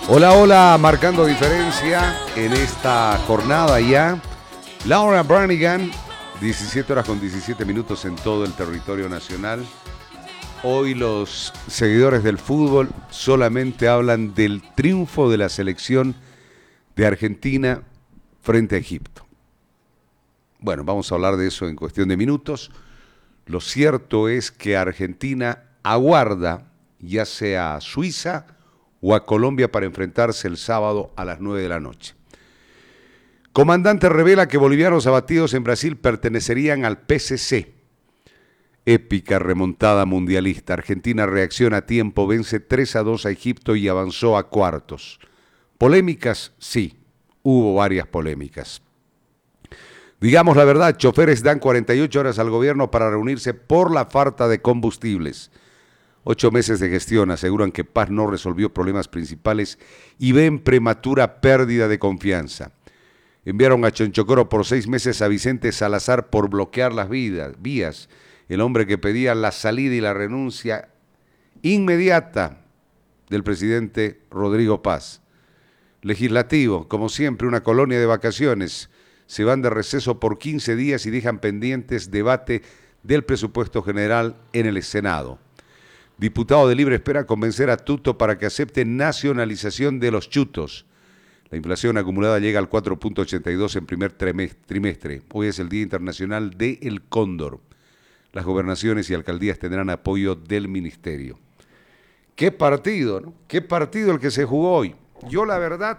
Hola, hola, marcando diferencia en esta jornada ya. Laura Branigan, 17 horas con 17 minutos en todo el territorio nacional. Hoy los seguidores del fútbol solamente hablan del triunfo de la selección de Argentina frente a Egipto. Bueno, vamos a hablar de eso en cuestión de minutos. Lo cierto es que Argentina aguarda ya sea a Suiza o a Colombia para enfrentarse el sábado a las 9 de la noche. Comandante revela que bolivianos abatidos en Brasil pertenecerían al PCC. Épica remontada mundialista. Argentina reacciona a tiempo, vence 3-2 a Egipto y avanzó a cuartos. ¿Polémicas? Sí, hubo varias polémicas. Digamos la verdad, choferes dan 48 horas al gobierno para reunirse por la falta de combustibles. 8 meses de gestión aseguran que Paz no resolvió problemas principales y ven prematura pérdida de confianza. Enviaron a Chonchocoro por 6 meses a Vicente Salazar por bloquear las vías. El hombre que pedía la salida y la renuncia inmediata del presidente Rodrigo Paz. Legislativo, como siempre, una colonia de vacaciones. Se van de receso por 15 días y dejan pendientes debate del presupuesto general en el Senado. Diputado de Libre espera convencer a Tuto para que acepte nacionalización de los chutos. La inflación acumulada llega al 4.82 en primer trimestre. Hoy es el Día Internacional del Cóndor. Las gobernaciones y alcaldías tendrán apoyo del ministerio. ¿Qué partido, no? ¿Qué partido el que se jugó hoy? Yo, la verdad,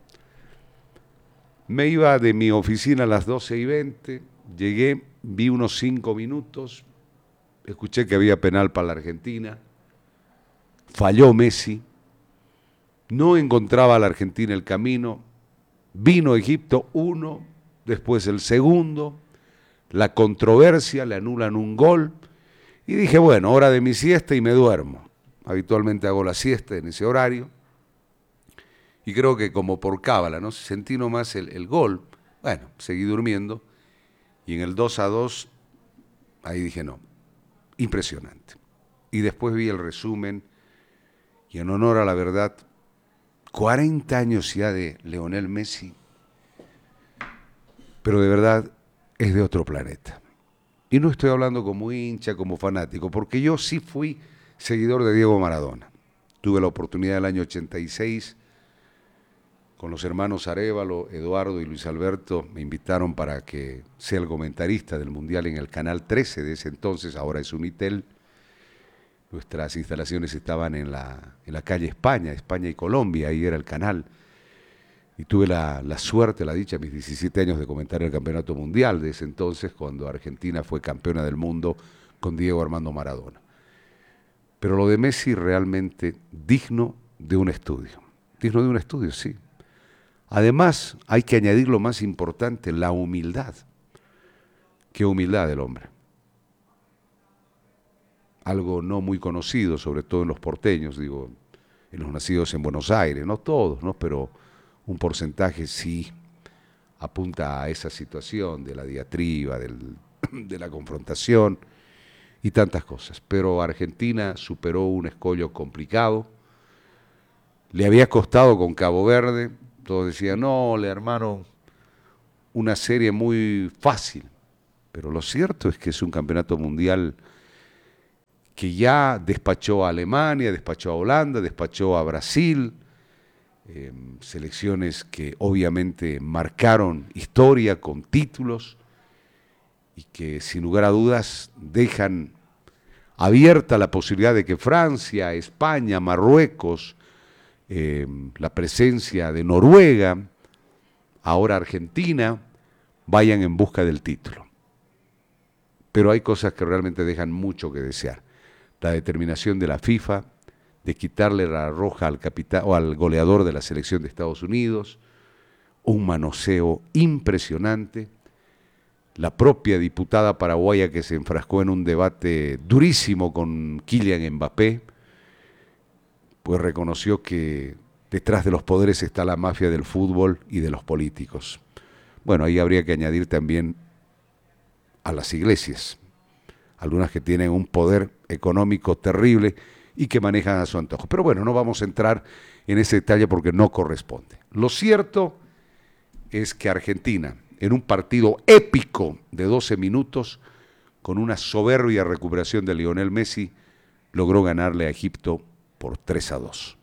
me iba de mi oficina a las 12:20, llegué, vi unos 5 minutos, escuché que había penal para la Argentina, falló Messi, no encontraba a la Argentina el camino, vino Egipto uno, después el segundo, la controversia, le anulan un gol, y dije, bueno, hora de mi siesta y me duermo. Habitualmente hago la siesta en ese horario, y creo que como por cábala, ¿no? Sentí nomás el gol, bueno, seguí durmiendo, y en el 2-2, ahí dije, no, impresionante. Y después vi el resumen, y en honor a la verdad, 40 años ya de Lionel Messi, pero de verdad es de otro planeta. Y no estoy hablando como hincha, como fanático, porque yo sí fui seguidor de Diego Maradona. Tuve la oportunidad del año 86, con los hermanos Arévalo, Eduardo y Luis Alberto, me invitaron para que sea el comentarista del Mundial en el Canal 13 de ese entonces, ahora es Unitel. Nuestras instalaciones estaban en la calle España y Colombia, ahí era el canal. Y tuve la suerte, la dicha, a mis 17 años de comentar el Campeonato Mundial de ese entonces, cuando Argentina fue campeona del mundo con Diego Armando Maradona. Pero lo de Messi realmente digno de un estudio. Digno de un estudio, sí. Además, hay que añadir lo más importante, la humildad. Qué humildad del hombre. Algo no muy conocido, sobre todo en los porteños, digo, en los nacidos en Buenos Aires, no todos, ¿no? Pero un porcentaje sí apunta a esa situación de la diatriba, de la confrontación y tantas cosas. Pero Argentina superó un escollo complicado, le había costado con Cabo Verde, todos decían, no, le armaron una serie muy fácil, pero lo cierto es que es un campeonato mundial que ya despachó a Alemania, despachó a Holanda, despachó a Brasil, selecciones que obviamente marcaron historia con títulos y que sin lugar a dudas dejan abierta la posibilidad de que Francia, España, Marruecos, la presencia de Noruega, ahora Argentina, vayan en busca del título. Pero hay cosas que realmente dejan mucho que desear. La determinación de la FIFA de quitarle la roja al capitán o al goleador de la selección de Estados Unidos, un manoseo impresionante, la propia diputada paraguaya que se enfrascó en un debate durísimo con Kylian Mbappé, pues reconoció que detrás de los poderes está la mafia del fútbol y de los políticos. Bueno, ahí habría que añadir también a las iglesias, algunas que tienen un poder económico terrible y que manejan a su antojo. Pero bueno, no vamos a entrar en ese detalle porque no corresponde. Lo cierto es que Argentina, en un partido épico de 12 minutos, con una soberbia recuperación de Lionel Messi, logró ganarle a Egipto por 3-2.